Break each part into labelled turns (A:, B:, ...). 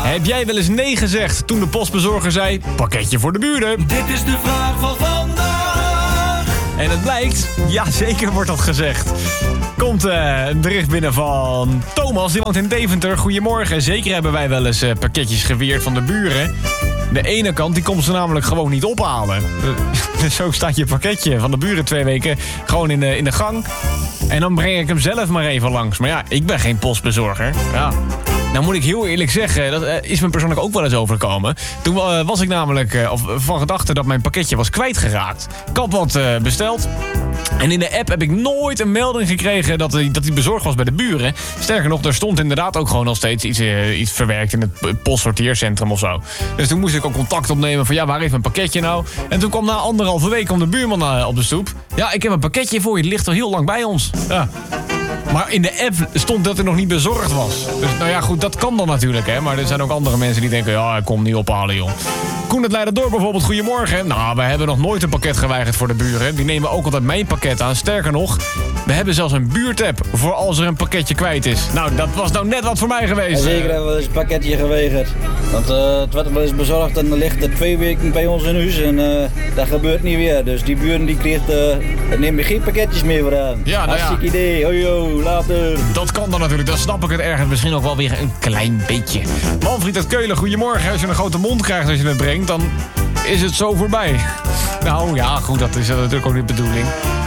A: Heb jij wel eens nee gezegd toen de postbezorger zei... pakketje voor de buren?
B: Dit is de vraag van vandaag.
A: En het blijkt, ja zeker wordt dat gezegd. Komt een bericht binnen van Thomas, die woont in Deventer. Goedemorgen, zeker hebben wij wel eens pakketjes geweerd van de buren. De ene kant, die komt ze namelijk gewoon niet ophalen. Dus zo staat je pakketje van de buren 2 weken gewoon in de gang. En dan breng ik hem zelf maar even langs. Maar ja, ik ben geen postbezorger. Ja. Nou moet ik heel eerlijk zeggen, dat is me persoonlijk ook wel eens overkomen. Toen was ik namelijk van gedachte dat mijn pakketje was kwijtgeraakt. Ik had wat besteld. En in de app heb ik nooit een melding gekregen dat hij bezorgd was bij de buren. Sterker nog, er stond inderdaad ook gewoon nog steeds iets verwerkt in het postsorteercentrum of zo. Dus toen moest ik ook contact opnemen van ja, waar is mijn pakketje nou? En toen kwam na 1,5 week de buurman op de stoep. Ja, ik heb een pakketje voor je, het ligt al heel lang bij ons. Ja. Maar in de app stond dat er nog niet bezorgd was. Dus nou ja, goed, dat kan dan natuurlijk, hè. Maar er zijn ook andere mensen die denken, ja, ik kom niet ophalen, joh. Koen uit Leiderdorp bijvoorbeeld, goedemorgen. Nou, we hebben nog nooit een pakket geweigerd voor de buren. Die nemen ook altijd mijn pakket aan. Sterker nog, we hebben zelfs een buurtapp voor als er een pakketje kwijt is. Nou, dat was nou net wat voor mij geweest.
C: Ja, zeker hebben we eens een pakketje geweigerd. Want het werd wel eens bezorgd en dan ligt er 2 weken bij ons in huis. En dat gebeurt niet weer. Dus die buren die nemen geen pakketjes meer voor aan.
A: Ja, nou
C: hartstikke idee. Hoi, later.
A: Dat kan dan natuurlijk. Dan snap ik het ergens misschien ook wel weer een klein beetje. Manfried uit Keulen, goedemorgen. Als je een grote mond krijgt als je het brengt, dan is het zo voorbij. Nou ja, goed, dat is natuurlijk ook niet de bedoeling.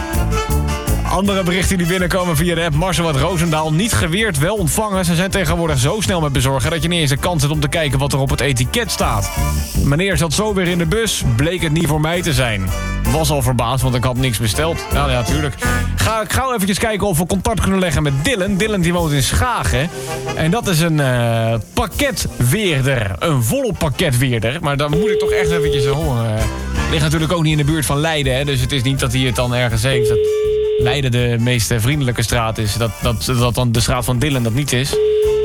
A: Andere berichten die binnenkomen via de app Marcel uit Roosendaal. Niet geweerd, wel ontvangen. Ze zijn tegenwoordig zo snel met bezorgen dat je niet eens de kans hebt om te kijken wat er op het etiket staat. Meneer zat zo weer in de bus, bleek het niet voor mij te zijn. Was al verbaasd, want ik had niks besteld. Nou ja, tuurlijk. Ga ik gauw eventjes kijken of we contact kunnen leggen met Dylan. Dylan die woont in Schagen. En dat is een pakketweerder. Een volop pakketweerder. Maar dan moet ik toch echt eventjes horen. Ligt natuurlijk ook niet in de buurt van Leiden. Hè? Dus het is niet dat hij het dan ergens heeft. Dat Leiden de meest vriendelijke straat is. Dat dan de straat van Dylan dat niet is.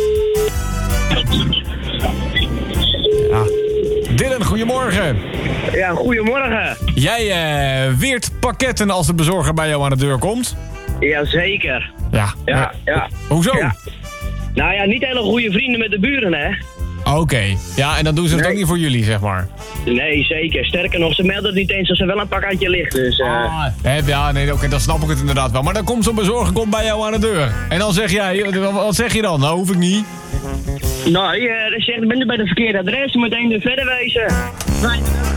A: Ja. Dylan, goedemorgen.
D: Ja, goedemorgen.
A: Jij weert pakketten als de bezorger bij jou aan de deur komt?
D: Jazeker.
A: Ja.
D: Ja.
A: Hoezo?
D: Ja. Nou ja, niet hele goede vrienden met de buren, hè?
A: Oké. Ja, en dan doen ze het ook niet voor jullie, zeg maar.
D: Nee, zeker. Sterker nog, ze melden het niet eens als er wel een pakketje ligt. Dus,
A: Ja, nee, oké, dan snap ik het inderdaad wel. Maar dan komt zo'n bezorger bij jou aan de deur. En dan zeg jij, wat zeg je dan? Nou, hoef ik niet.
D: Nou, je zegt, ik ben er bij de verkeerde adres, je moet één uur verder wezen.